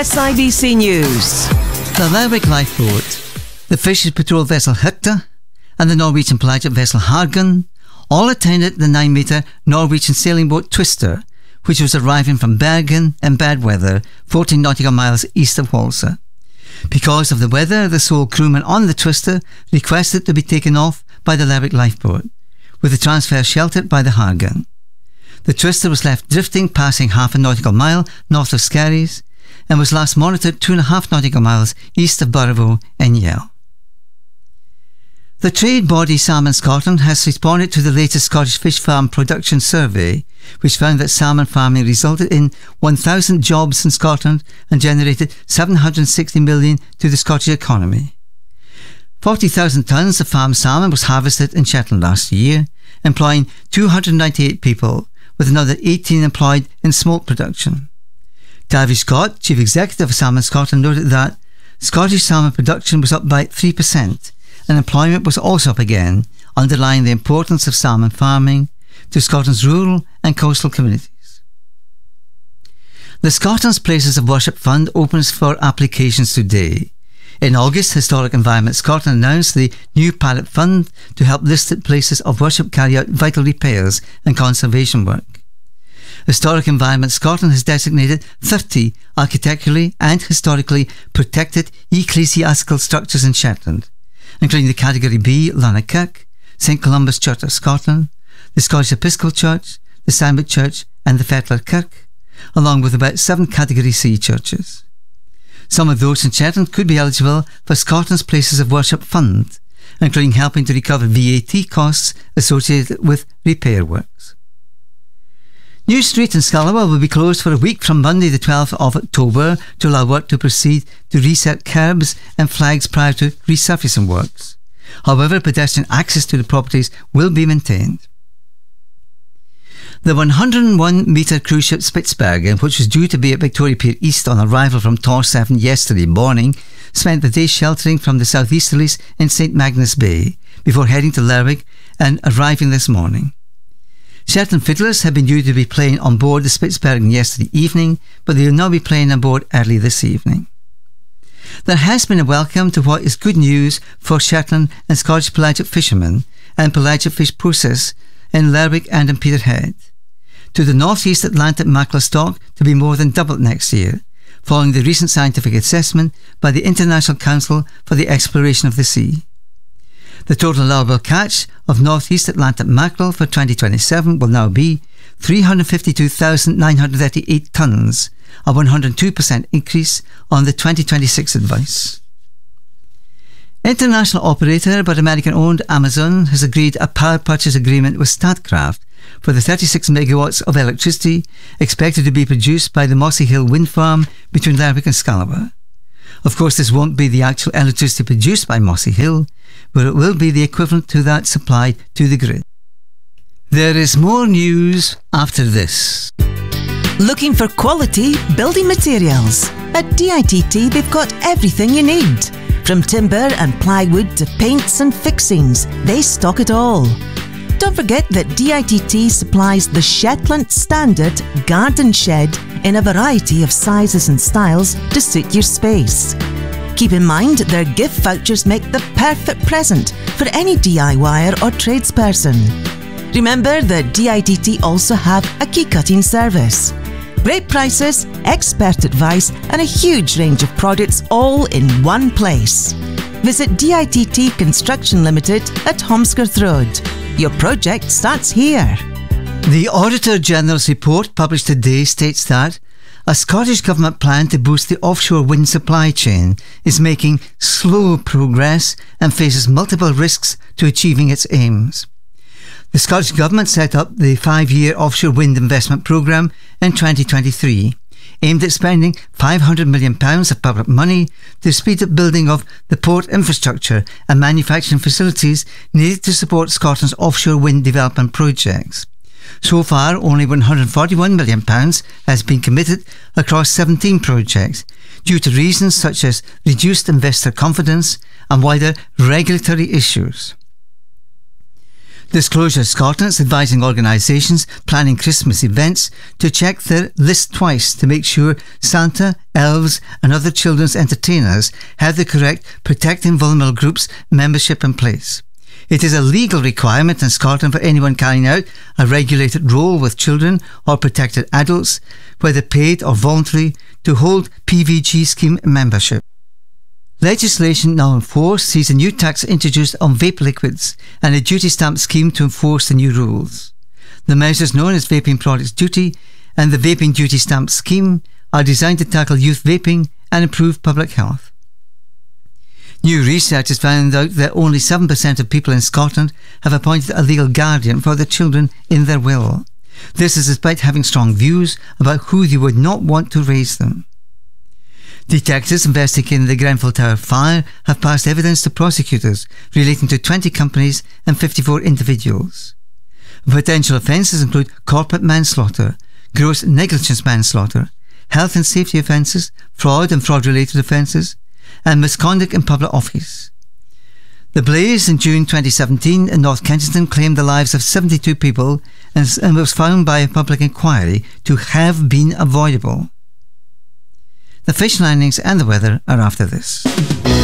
SIBC News. The Lerwick lifeboat, the Fishes Patrol vessel Hector, and the Norwegian pelagic vessel Hargun all attended the 9-metre Norwegian sailing boat Twister, which was arriving from Bergen in bad weather, 14 nautical miles east of Walsall. Because of the weather, the sole crewman on the Twister requested to be taken off by the Lerwick lifeboat, with the transfer sheltered by the Hargun. The Twister was left drifting, passing half a nautical mile north of Skerries, and was last monitored 2.5 nautical miles east of Burrivo in Yell. The trade body Salmon Scotland has responded to the latest Scottish Fish Farm Production Survey, which found that salmon farming resulted in 1,000 jobs in Scotland and generated 760 million to the Scottish economy. 40,000 tonnes of farm salmon was harvested in Shetland last year, employing 298 people, with another 18 employed in smolt production. Davy Scott, Chief Executive of Salmon Scotland, noted that Scottish salmon production was up by 3%, and employment was also up again, underlying the importance of salmon farming to Scotland's rural and coastal communities. The Scotland's Places of Worship Fund opens for applications today. In August, Historic Environment Scotland announced the new pilot fund to help listed places of worship carry out vital repairs and conservation work. Historic Environment Scotland has designated 30 architecturally and historically protected ecclesiastical structures in Shetland, including the Category B Lanarkirk, St Columba's Church of Scotland, the Scottish Episcopal Church, the Sandwich Church and the Fetlar Kirk, along with about 7 Category C churches. Some of those in Shetland could be eligible for Scotland's Places of Worship Fund, including helping to recover VAT costs associated with repair works. New Street in Scalaba will be closed for a week from Monday the 12th of October to allow work to proceed to reset curbs and flags prior to resurfacing works. However, pedestrian access to the properties will be maintained. The 101-metre cruise ship Spitsbergen, which was due to be at Victoria Pier East on arrival from Tor7 yesterday morning, spent the day sheltering from the southeasterlies in St Magnus Bay before heading to Lerwick and arriving this morning. Shetland Fiddlers had been due to be playing on board the Spitsbergen yesterday evening, but they will now be playing on board early this evening. There has been a welcome to what is good news for Shetland and Scottish pelagic fishermen and pelagic fish process in Lerwick and in Peterhead, to the northeast Atlantic mackerel stock to be more than doubled next year, following the recent scientific assessment by the International Council for the Exploration of the Sea. The total allowable catch of northeast Atlantic mackerel for 2027 will now be 352,938 tonnes, a 102% increase on the 2026 advice. International operator but American-owned Amazon has agreed a power purchase agreement with Statkraft for the 36 megawatts of electricity expected to be produced by the Mossy Hill wind farm between Lerwick and Scalaba. Of course, this won't be the actual electricity produced by Mossy Hill, but it will be the equivalent to that supplied to the grid. There is more news after this. Looking for quality building materials? At DITT, they've got everything you need. From timber and plywood to paints and fixings, they stock it all. Don't forget that DITT supplies the Shetland Standard Garden Shed in a variety of sizes and styles to suit your space. Keep in mind their gift vouchers make the perfect present for any DIYer or tradesperson. Remember that DITT also have a key cutting service. Great prices, expert advice and a huge range of products all in one place. Visit DITT Construction Limited at Holmskirth Road. Your project starts here. The Auditor General's report published today states that a Scottish Government plan to boost the offshore wind supply chain is making slow progress and faces multiple risks to achieving its aims. The Scottish Government set up the 5-year offshore wind investment programme in 2023, aimed at spending £500 million of public money to speed up building of the port infrastructure and manufacturing facilities needed to support Scotland's offshore wind development projects. So far, only £141 million has been committed across 17 projects, due to reasons such as reduced investor confidence and wider regulatory issues. Disclosure Scotland is advising organisations planning Christmas events to check their list twice to make sure Santa, elves and other children's entertainers have the correct Protecting Vulnerable Groups membership in place. It is a legal requirement in Scotland for anyone carrying out a regulated role with children or protected adults, whether paid or voluntary, to hold PVG scheme membership. Legislation now in force sees a new tax introduced on vape liquids and a duty stamp scheme to enforce the new rules. The measures known as Vaping Products Duty and the Vaping Duty Stamp Scheme are designed to tackle youth vaping and improve public health. New research has found out that only 7% of people in Scotland have appointed a legal guardian for their children in their will. This is despite having strong views about who they would not want to raise them. Detectives investigating the Grenfell Tower fire have passed evidence to prosecutors relating to 20 companies and 54 individuals. Potential offences include corporate manslaughter, gross negligence manslaughter, health and safety offences, fraud and fraud-related offences, and misconduct in public office. The blaze in June 2017 in North Kensington claimed the lives of 72 people and was found by a public inquiry to have been avoidable. The fish landings and the weather are after this.